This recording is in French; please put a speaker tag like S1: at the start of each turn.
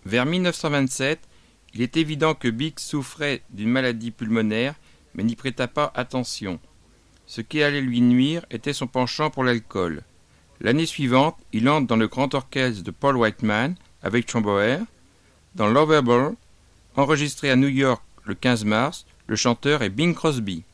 S1: Vers 1927, il est évident que Biggs souffrait d'une maladie pulmonaire, mais n'y prêta pas attention. Ce qui allait lui nuire était son penchant pour l'alcool. L'année suivante, il entre dans le grand orchestre de Paul Whiteman avec Schomburgk. Dans Lovable, enregistré à New York le 15 mars, le chanteur est Bing Crosby.